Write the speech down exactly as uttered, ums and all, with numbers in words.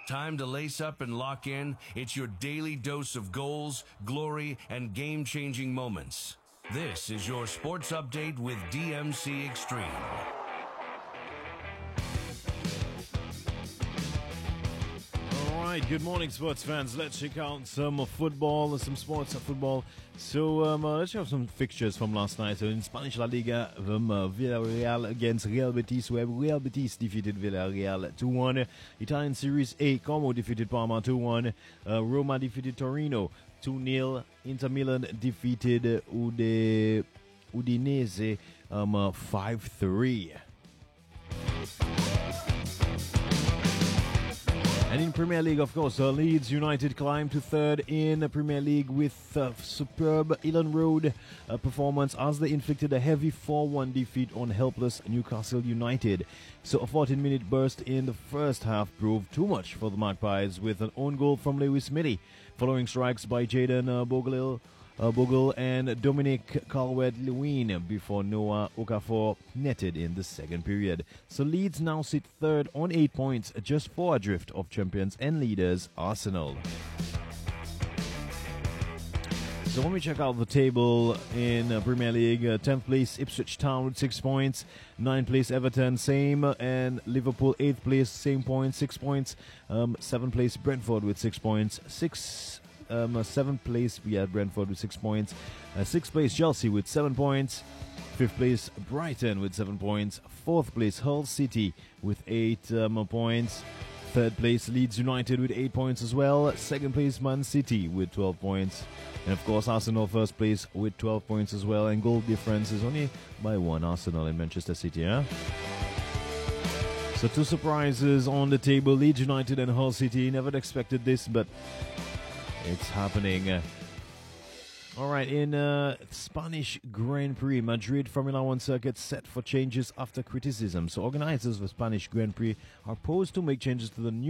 Time to lace up and lock in. It's your daily dose of goals, glory, and game-changing moments. This is your Sports Update with D M C Extreme. Good morning, sports fans. Let's check out some football, some sports football. So um, uh, let's have some fixtures from last night. So in Spanish La Liga, um, uh, Villarreal against Real Betis, where Real Betis defeated Villarreal two one. Italian Series A, Como defeated Parma two one. Uh, Roma defeated Torino two nil. Inter Milan defeated Ude, Udinese um, uh, five three. And in Premier League, of course, uh, Leeds United climbed to third in the Premier League with uh, superb Elland Road uh, performance as they inflicted a heavy four one defeat on helpless Newcastle United. So a fourteen-minute burst in the first half proved too much for the Magpies with an own goal from Lewis Millie, following strikes by Jayden uh, Bogle, uh, Bogle and Dominic Calvert-Lewin before Noah Okafor netted in the second period. So Leeds now sit third on eight points, just four adrift of champions and leaders Arsenal. So when we check out the table in uh, Premier League, uh, tenth place Ipswich Town with six points, ninth place Everton, same, and Liverpool eighth place, same points, six points, um, seventh place Brentford with six points, six Um, uh, seventh place, we had Brentford with six points. Uh, sixth place, Chelsea with seven points. Fifth place, Brighton with seven points. Fourth place, Hull City with eight um, points. Third place, Leeds United with eight points as well. Second place, Man City with twelve points. And of course, Arsenal first place with twelve points as well. And goal difference is only by one, Arsenal and Manchester City, huh? So two surprises on the table, Leeds United and Hull City. Never expected this, but it's happening. Uh, all right, in uh, Spanish Grand Prix, Madrid Formula One circuit set for changes after criticism. So organizers of the Spanish Grand Prix are posed to make changes to the new